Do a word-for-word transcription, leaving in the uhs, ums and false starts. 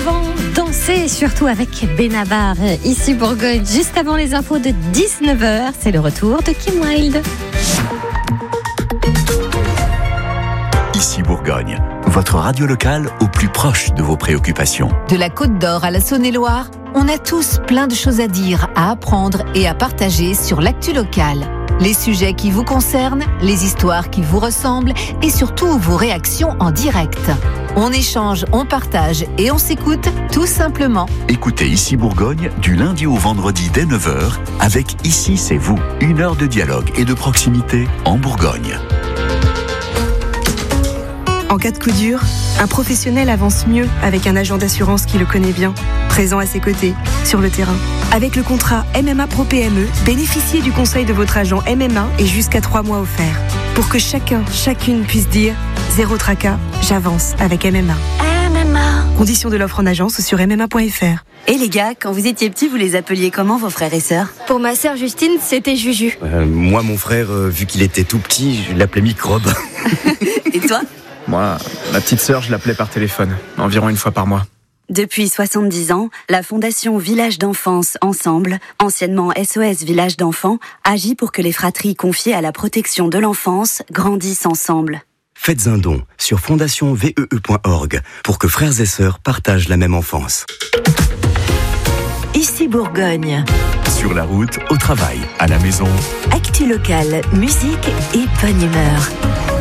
vent, danser, surtout avec Benabar, ici Bourgogne. Juste avant les infos de dix-neuf heures, c'est le retour de Kim Wilde. Ici Bourgogne, votre radio locale au plus proche de vos préoccupations. De la Côte d'Or à la Saône-et-Loire, on a tous plein de choses à dire, à apprendre et à partager sur l'actu locale. Les sujets qui vous concernent, les histoires qui vous ressemblent et surtout vos réactions en direct. On échange, on partage et on s'écoute tout simplement. Écoutez Ici Bourgogne du lundi au vendredi dès neuf heures avec Ici c'est vous. Une heure de dialogue et de proximité en Bourgogne. En cas de coup dur, un professionnel avance mieux avec un agent d'assurance qui le connaît bien, présent à ses côtés, sur le terrain. Avec le contrat M M A Pro P M E, bénéficiez du conseil de votre agent M M A et jusqu'à trois mois offerts. Pour que chacun, chacune puisse dire « Zéro tracas, j'avance avec M M A ». M M A. Conditions de l'offre en agence ou sur m m a point f r. Et les gars, quand vous étiez petits, vous les appeliez comment vos frères et sœurs? Pour ma sœur Justine, c'était Juju. Euh, moi, mon frère, euh, vu qu'il était tout petit, je l'appelais Microbe. Et toi? Moi, ma petite sœur, je l'appelais par téléphone, environ une fois par mois. Depuis soixante-dix ans, la Fondation Village d'Enfance Ensemble, anciennement S O S Village d'Enfants, agit pour que les fratries confiées à la protection de l'enfance grandissent ensemble. Faites un don sur fondation v e e point org pour que frères et sœurs partagent la même enfance. Ici Bourgogne. Sur la route, au travail, à la maison. Actu locale, musique et bonne humeur.